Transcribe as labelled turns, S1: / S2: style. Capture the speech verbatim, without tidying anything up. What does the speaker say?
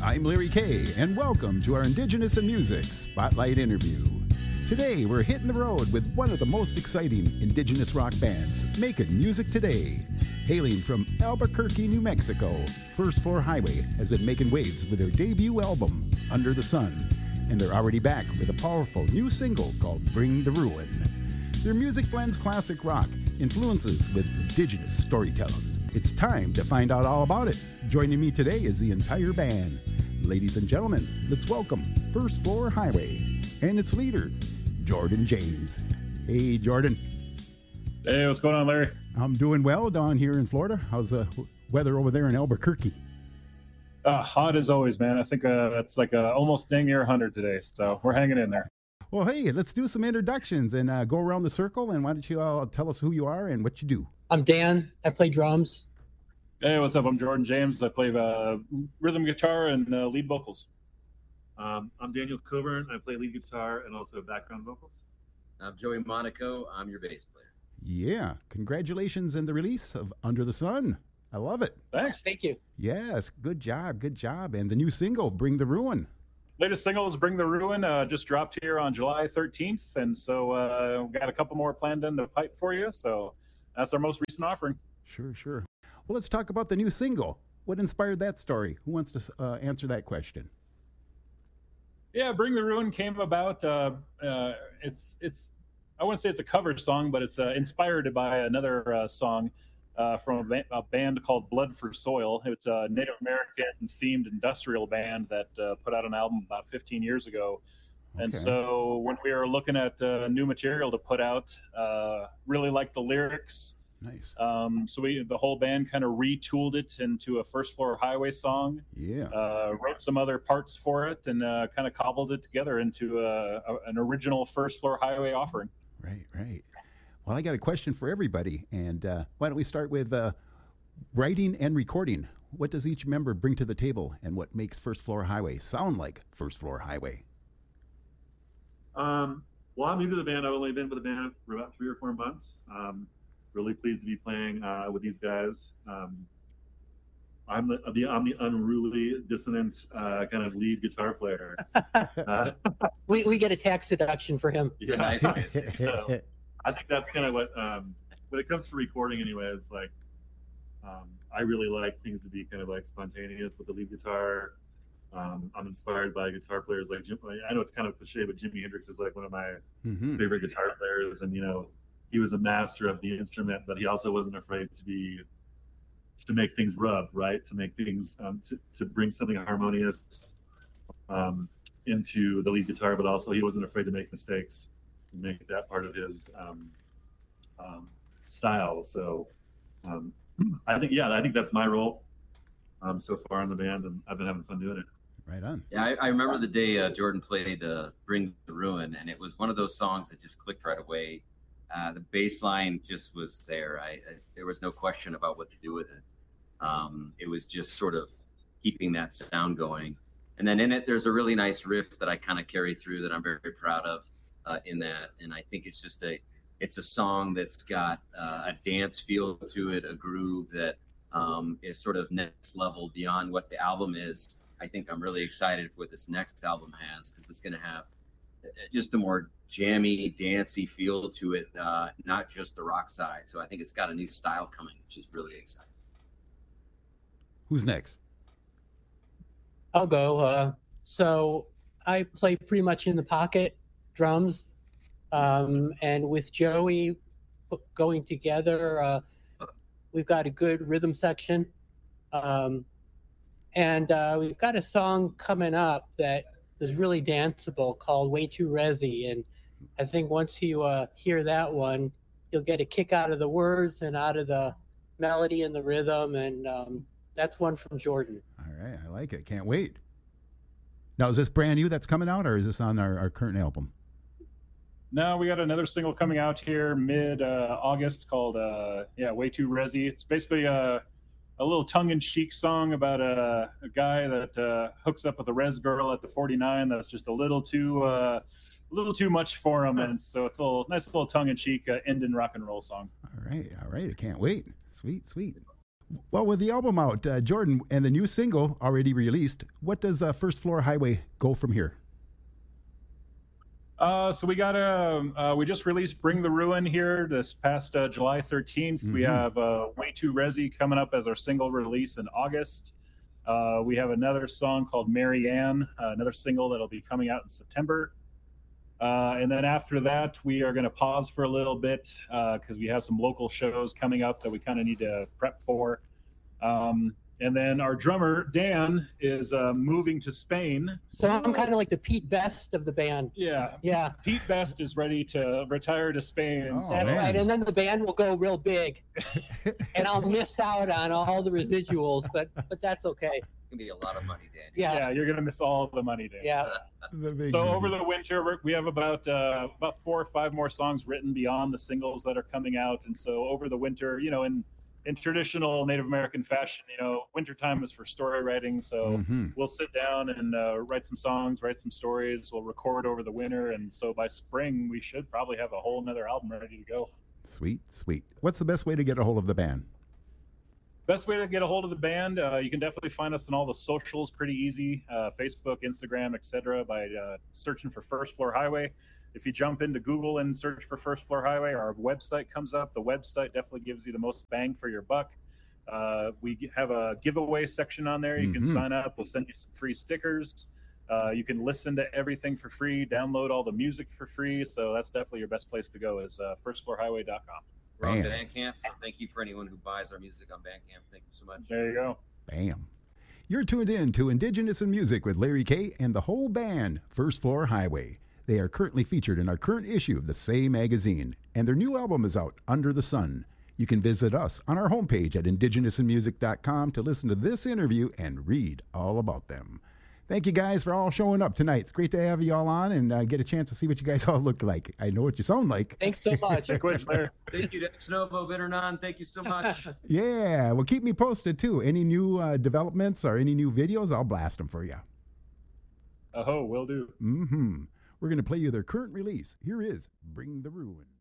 S1: I'm Larry Kay, and welcome to our Indigenous in Music Spotlight interview. Today, we're hitting the road with one of the most exciting Indigenous rock bands making music today. Hailing from Albuquerque, New Mexico, First Floor Highway has been making waves with their debut album, Under the Sun, and they're already back with a powerful new single called Bring the Ruin. Their music blends classic rock influences with Indigenous storytelling. It's time to find out all about it. Joining me today is the entire band. Ladies and gentlemen, let's welcome First Floor Highway and its leader, Jordan James. Hey, Jordan.
S2: Hey, what's going on, Larry?
S1: I'm doing well down here in Florida. How's the weather over there in Albuquerque?
S2: Uh, hot as always, man. I think uh, it's like uh, almost dang near one hundred today, so we're hanging in there.
S1: Well, hey, let's do some introductions and uh, go around the circle. And why don't you all tell us who you are and what you do?
S3: I'm Dan. I play drums.
S2: Hey, what's up? I'm Jordan James. I play uh, rhythm guitar and uh, lead vocals.
S4: Um, I'm Daniel Coburn. I play lead guitar and also background vocals.
S5: I'm Joey Monaco. I'm your bass player.
S1: Yeah. Congratulations on the release of Under the Sun. I love it.
S2: Thanks.
S3: Thank you.
S1: Yes. Good job. Good job. And the new single, Bring the Ruin.
S2: Latest single is Bring the Ruin. Uh, just dropped here on July thirteenth. And so uh, we've got a couple more planned in the pipe for you. So that's our most recent offering.
S1: Sure, sure. Well, let's talk about the new single. What inspired that story? Who wants to uh, answer that question?
S2: Yeah, Bring the Ruin came about. Uh, uh, it's, it's, I wouldn't say it's a cover song, but it's uh, inspired by another uh, song uh, from a, ba- a band called Blood for Soil. It's a Native American themed industrial band that uh, put out an album about fifteen years ago. Okay. And so when we were looking at uh, new material to put out, uh, really liked the lyrics.
S1: Nice.
S2: Um, so we, the whole band kind of retooled it into a First Floor Highway song.
S1: Yeah.
S2: Uh, wrote some other parts for it and uh, kind of cobbled it together into a, a, an original First Floor Highway offering.
S1: Right, right. Well, I got a question for everybody. And uh, why don't we start with uh, writing and recording? What does each member bring to the table and what makes First Floor Highway sound like First Floor Highway?
S4: Um, well, I'm new to the band. I've only been with the band for about three or four months. Um, really pleased to be playing uh, with these guys. Um, I'm the, the I'm the unruly, dissonant uh, kind of lead guitar player. Uh,
S3: we we get a tax deduction for him.
S5: It's a nice place.
S4: So I think that's kind of what um, when it comes to recording, anyways. Like um, I really like things to be kind of like spontaneous with the lead guitar. Um, I'm inspired by guitar players like Jim. I know it's kind of cliche, but Jimi Hendrix is like one of my
S1: mm-hmm.
S4: favorite guitar players, and you know. He was a master of the instrument, but he also wasn't afraid to be to make things rub, right? To make things um, to to bring something harmonious um, into the lead guitar, but also he wasn't afraid to make mistakes and make that part of his um, um, style. So um, I think, yeah, I think that's my role um, so far in the band, and I've been having fun doing it.
S1: Right on.
S5: Yeah, I, I remember the day uh, Jordan played uh, Bring the Ruin, and it was one of those songs that just clicked right away. Uh, the bass line just was there. I, I there was no question about what to do with it. Um, it was just sort of keeping that sound going. And then in it, there's a really nice riff that I kind of carry through that I'm very, very proud of uh, in that. And I think it's just a, it's a song that's got uh, a dance feel to it, a groove that um, is sort of next level beyond what the album is. I think I'm really excited for what this next album has because it's going to have just a more jammy, dancey feel to it, uh, not just the rock side. So I think it's got a new style coming, which is really exciting.
S1: Who's next?
S3: I'll go. Uh, so I play pretty much in the pocket, drums, um, and with Joey going together, uh, we've got a good rhythm section, um, and uh, we've got a song coming up that is really danceable called Way Too Resi, and I think once you uh, hear that one, you'll get a kick out of the words and out of the melody and the rhythm, and um, that's one from Jordan.
S1: All right, I like it. Can't wait. Now, is this brand new that's coming out, or is this on our, our current album?
S2: No, we got another single coming out here mid-August uh, called, uh, yeah, Way Too Resi. It's basically a, a little tongue-in-cheek song about a, a guy that uh, hooks up with a res girl at the forty-nine that's just a little too uh, a little too much for him, and so it's a little, nice little tongue-in-cheek uh, end in rock and roll song.
S1: All right, all right. I can't wait. Sweet, sweet. Well, with the album out, uh, Jordan, and the new single already released, what does uh, First Floor Highway go from here?
S2: Uh, so we got a, uh, we just released Bring the Ruin here this past uh, July thirteenth. Mm-hmm. We have uh, Way Too Resi coming up as our single release in August. Uh, we have another song called Mary Ann, uh, another single that'll be coming out in September. Uh, and then after that, we are going to pause for a little bit because uh, we have some local shows coming up that we kind of need to prep for. Um, and then our drummer, Dan, is uh, moving to Spain.
S3: So I'm kind of like the Pete Best of the band.
S2: Yeah.
S3: Yeah.
S2: Pete Best is ready to retire to Spain.
S1: Oh,
S2: so.
S3: That's right. And then the band will go real big. And I'll miss out on all the residuals, but but that's okay.
S5: It's going to be a lot of money, Dan.
S3: Yeah.
S2: Yeah, you're going to miss all the money, Dan.
S3: Yeah.
S2: So over the winter, we're, we have about uh, about four or five more songs written beyond the singles that are coming out. And so over the winter, you know, in in traditional Native American fashion, you know, wintertime is for story writing. So mm-hmm. we'll sit down and uh, write some songs, write some stories. We'll record over the winter. And so by spring, we should probably have a whole nother album ready to go.
S1: Sweet, sweet. What's the best way to get a hold of the band?
S2: Best way to get a hold of the band, uh, you can definitely find us on all the socials pretty easy, uh, Facebook, Instagram, et cetera, by uh, searching for First Floor Highway. If you jump into Google and search for First Floor Highway, our website comes up. The website definitely gives you the most bang for your buck. Uh, we have a giveaway section on there. You mm-hmm. can sign up. We'll send you some free stickers. Uh, you can listen to everything for free, download all the music for free. So that's definitely your best place to go is uh, first floor highway dot com.
S5: We're on Bandcamp, so thank you for anyone who buys our music on Bandcamp. Thank you so much.
S2: There you go.
S1: Bam. You're tuned in to Indigenous in Music with Larry K and the whole band, First Floor Highway. They are currently featured in our current issue of the Say magazine, and their new album is out, Under the Sun. You can visit us on our homepage at indigenous in music dot com to listen to this interview and read all about them. Thank you guys for all showing up tonight. It's great to have you all on and uh, get a chance to see what you guys all look like. I know what you sound like.
S3: Thanks so much.
S5: Thank you to Ex Novo Bitternon. Thank you so much.
S1: Yeah, well, keep me posted too. Any new uh, developments or any new videos, I'll blast them for you.
S2: Oh, will do.
S1: Mm-hmm. We're going to play you their current release. Here is Bring the Ruin.